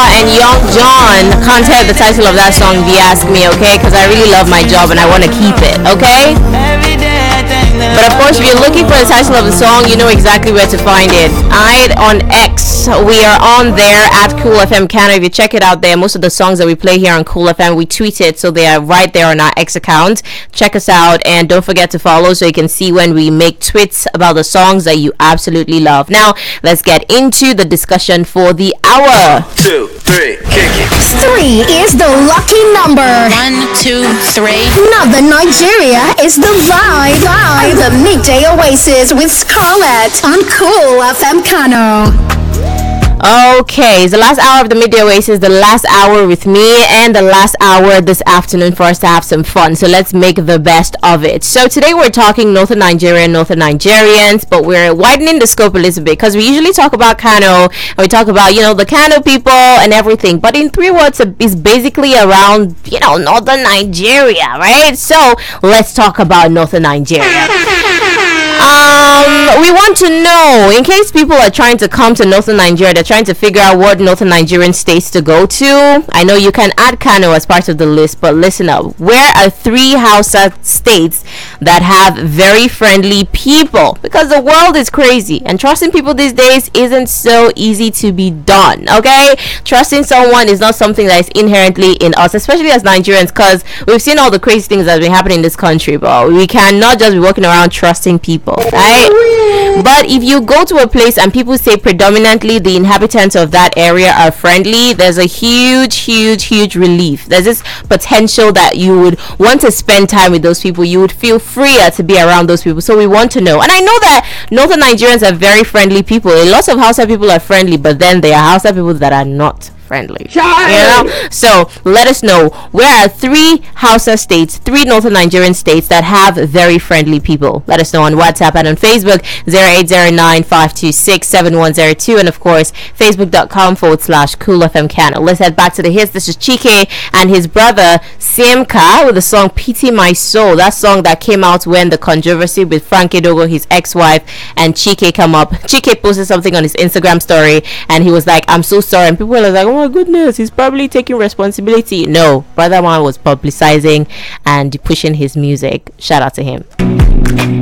and Young John. Can't tell the title of that song if you ask me, okay? Because I really love my job and I want to keep it, okay? But of course, if you're looking for the title of the song, you know exactly where to find it. Alright, on X, we are on there at Cool FM Canada. If you check it out there, most of the songs that we play here on Cool FM, we tweet it, so they are right there on our X account. Check us out, and don't forget to follow so you can see when we make tweets about the songs that you absolutely love. Now, let's get into the discussion for the hour. 2, 3, kick it. 3 is the lucky number. 1, 2, 3. Northern Nigeria is the vibe. The midday oasis with Scarlett on Cool FM Kano. Okay, it's the last hour of the Midday Oasis, the last hour with me, and the last hour this afternoon for us to have some fun. So let's make the best of it. So today we're talking Northern Nigeria, Northern Nigerians, but we're widening the scope a little bit because we usually talk about Kano, and we talk about, the Kano people and everything. But in 3 words, it's basically around, Northern Nigeria, right? So let's talk about Northern Nigeria. We want to know, in case people are trying to come to Northern Nigeria, they're trying to figure out what Northern Nigerian states to go to. I know you can add Kano as part of the list, but listen up. Where are 3 Hausa states that have very friendly people? Because the world is crazy, and trusting people these days isn't so easy to be done, okay? Trusting someone is not something that is inherently in us, especially as Nigerians, because we've seen all the crazy things that have been happening in this country, but we cannot just be walking around trusting people, right? But if you go to a place and people say predominantly the inhabitants of that area are friendly, there's a huge relief. There's this potential that you would want to spend time with those people. You would feel freer to be around those people. So we want to know. And I know that Northern Nigerians are very friendly people. Lots of Hausa people are friendly, but then there are Hausa people that are not friendly. So let us know, where are 3 Hausa states, 3 Northern Nigerian states that have very friendly people? Let us know on WhatsApp and on Facebook, 0809-526-7102, and of course facebook.com/Cool FM Kano. Let's head back to the hits. This is Chike and his brother Simka with the song Pity My Soul. That song that came out when the controversy with Frank Edogo, his ex-wife, and Chike come up. Chike posted something on his Instagram story and he was like, I'm so sorry, and people were like, oh my goodness, he's probably taking responsibility. No, brother man was publicizing and pushing his music. Shout out to him.